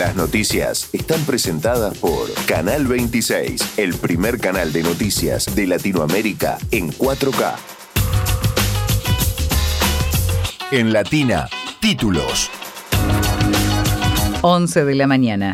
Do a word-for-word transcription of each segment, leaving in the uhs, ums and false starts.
Las noticias están presentadas por Canal veintiséis, el primer canal de noticias de Latinoamérica en cuatro K. En Latina, títulos. once de la mañana.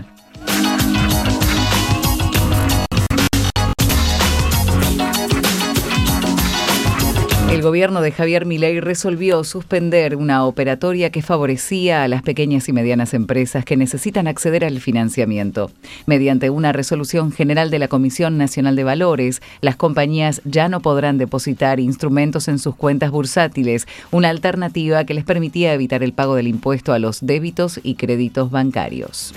El gobierno de Javier Milei resolvió suspender una operatoria que favorecía a las pequeñas y medianas empresas que necesitan acceder al financiamiento. Mediante una resolución general de la Comisión Nacional de Valores, las compañías ya no podrán depositar instrumentos en sus cuentas bursátiles, una alternativa que les permitía evitar el pago del impuesto a los débitos y créditos bancarios.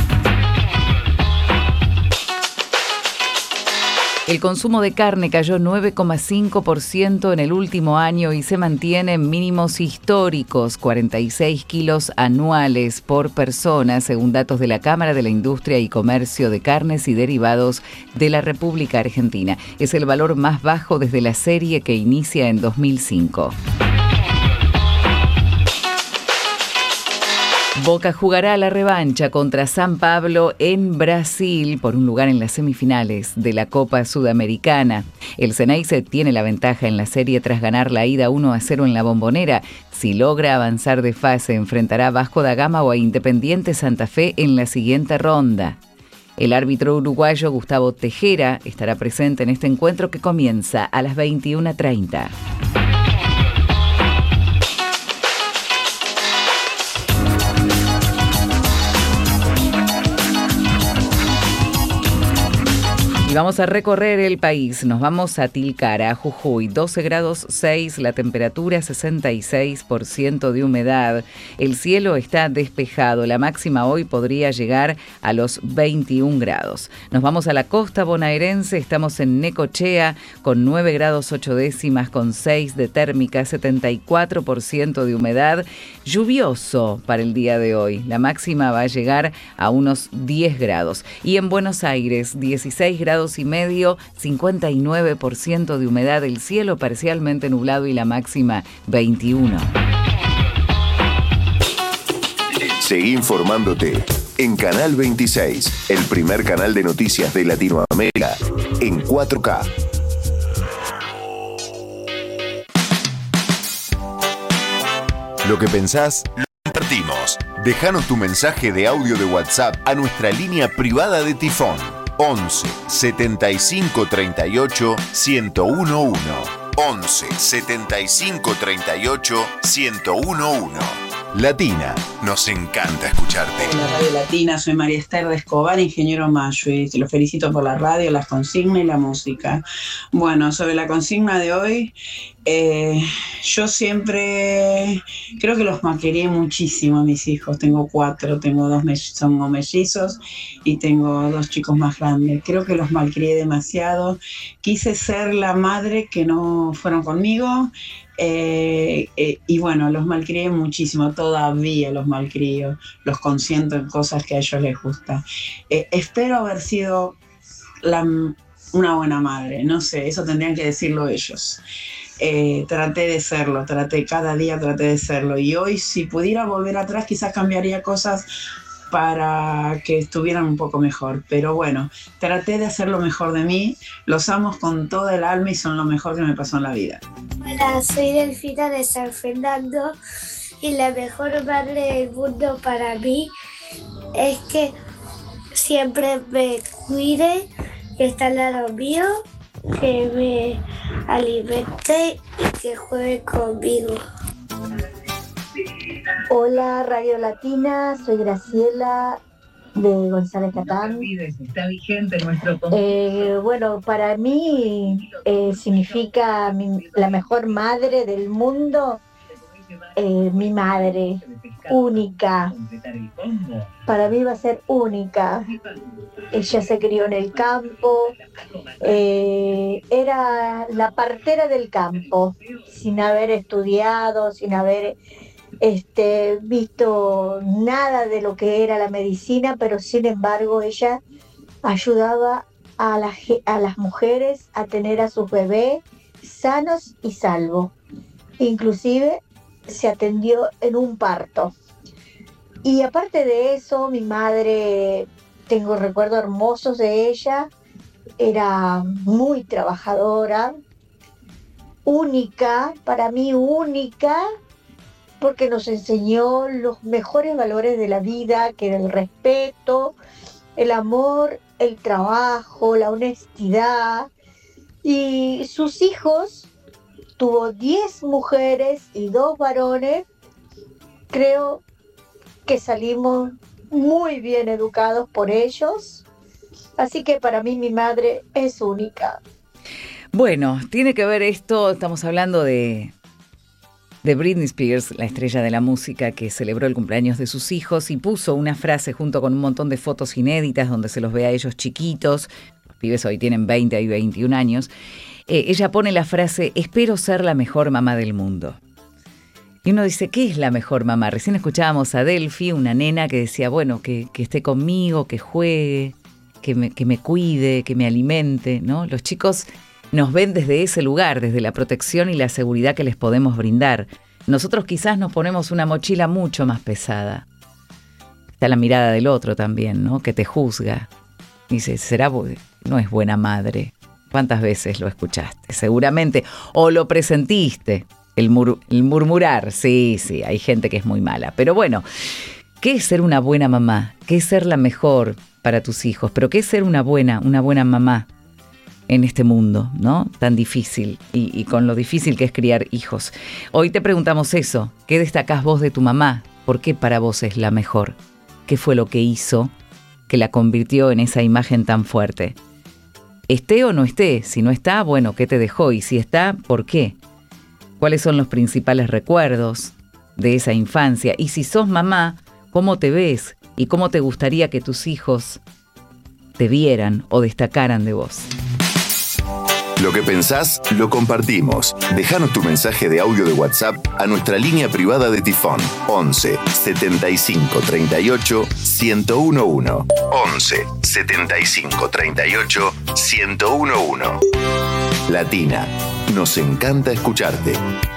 El consumo de carne cayó nueve coma cinco por ciento en el último año y se mantiene en mínimos históricos, cuarenta y seis kilos anuales por persona, según datos de la Cámara de la Industria y Comercio de Carnes y Derivados de la República Argentina. Es el valor más bajo desde la serie que inicia en dos mil cinco. Boca jugará la revancha contra San Pablo en Brasil por un lugar en las semifinales de la Copa Sudamericana. El Ceneice tiene la ventaja en la serie tras ganar la ida uno a cero en la Bombonera. Si logra avanzar de fase, enfrentará a Vasco da Gama o a Independiente Santa Fe en la siguiente ronda. El árbitro uruguayo Gustavo Tejera estará presente en este encuentro que comienza a las veintiuna treinta. Vamos a recorrer el país, nos vamos a Tilcara, a Jujuy, doce grados seis, la temperatura sesenta y seis por ciento de humedad, el cielo está despejado, la máxima hoy podría llegar a los veintiún grados. Nos vamos a la costa bonaerense, estamos en Necochea con nueve grados ocho décimas, con seis de térmica, setenta y cuatro por ciento de humedad, lluvioso para el día de hoy, la máxima va a llegar a unos diez grados. Y en Buenos Aires, dieciséis grados y medio, cincuenta y nueve por ciento de humedad, el cielo parcialmente nublado y la máxima veintiuno. Seguí informándote en Canal veintiséis, el primer canal de noticias de Latinoamérica en cuatro K. Lo que pensás, lo compartimos. Déjanos tu mensaje de audio de WhatsApp a nuestra línea privada de Tifón. once setenta y cinco treinta y ocho ciento uno. once setenta y cinco treinta y ocho ciento uno. Latina, nos encanta escucharte. Hola Radio Latina, soy María Esther de Escobar, ingeniero Mayo, y te lo felicito por la radio, las consignas y la música. Bueno, sobre la consigna de hoy, eh, yo siempre creo que los malcrié muchísimo a mis hijos. Tengo cuatro, tengo dos mellizos, son mellizos y tengo dos chicos más grandes. Creo que los malcrié demasiado. Quise ser la madre que no fueron conmigo. Eh, eh, y bueno, los malcrié muchísimo, todavía los malcrío, los consiento en cosas que a ellos les gusta. Eh, espero haber sido la, una buena madre, no sé, eso tendrían que decirlo ellos. Eh, traté de serlo, traté cada día, traté de serlo. Y hoy, si pudiera volver atrás, quizás cambiaría cosas para que estuvieran un poco mejor. Pero bueno, traté de hacer lo mejor de mí, los amo con toda el alma y son lo mejor que me pasó en la vida. Hola, soy Delfina de San Fernando y la mejor madre del mundo para mí es que siempre me cuide, que está al lado mío, que me alimente y que juegue conmigo. Hola Radio Latina, soy Graciela de González Catán. Está vigente nuestro eh, bueno, para mí eh, significa mi, la mejor madre del mundo, eh, mi madre, única. Para mí va a ser única. Ella se crió en el campo, eh, era la partera del campo, sin haber estudiado, sin haber Este, visto nada de lo que era la medicina, pero sin embargo ella ayudaba a, la, a las mujeres a tener a sus bebés sanos y salvos. Inclusive se atendió en un parto. Y aparte de eso, mi madre, tengo recuerdos hermosos de ella, era muy trabajadora, única, para mí única, porque nos enseñó los mejores valores de la vida, que era el respeto, el amor, el trabajo, la honestidad. Y sus hijos, tuvo diez mujeres y dos varones. Creo que salimos muy bien educados por ellos. Así que para mí mi madre es única. Bueno, tiene que ver esto, estamos hablando de, de Britney Spears, la estrella de la música que celebró el cumpleaños de sus hijos y puso una frase junto con un montón de fotos inéditas donde se los ve a ellos chiquitos. Los pibes hoy tienen veinte y veintiún años. Eh, ella pone la frase, espero ser la mejor mamá del mundo. Y uno dice, ¿qué es la mejor mamá? Recién escuchábamos a Delphi, una nena que decía, bueno, que, que esté conmigo, que juegue, que me, que me cuide, que me alimente, ¿no? Los chicos nos ven desde ese lugar, desde la protección y la seguridad que les podemos brindar. Nosotros quizás nos ponemos una mochila mucho más pesada. Está la mirada del otro también, ¿no? Que te juzga. Dice, ¿será bu- no es buena madre? ¿Cuántas veces lo escuchaste? Seguramente. O lo presentiste. El, mur- el murmurar. Sí, sí, hay gente que es muy mala. Pero bueno, ¿qué es ser una buena mamá? ¿Qué es ser la mejor para tus hijos? Pero ¿qué es ser una buena, una buena mamá en este mundo, ¿no? Tan difícil y, y con lo difícil que es criar hijos? Hoy te preguntamos eso. ¿Qué destacás vos de tu mamá? ¿Por qué para vos es la mejor? ¿Qué fue lo que hizo que la convirtió en esa imagen tan fuerte? Esté o no esté. Si no está, bueno, ¿qué te dejó? Y si está, ¿por qué? ¿Cuáles son los principales recuerdos de esa infancia? Y si sos mamá, ¿cómo te ves? ¿Y cómo te gustaría que tus hijos te vieran o destacaran de vos? Lo que pensás, lo compartimos. Déjanos tu mensaje de audio de WhatsApp a nuestra línea privada de Tifón. once setenta y cinco treinta y ocho ciento once. once setenta y cinco treinta y ocho ciento once. Latina, nos encanta escucharte.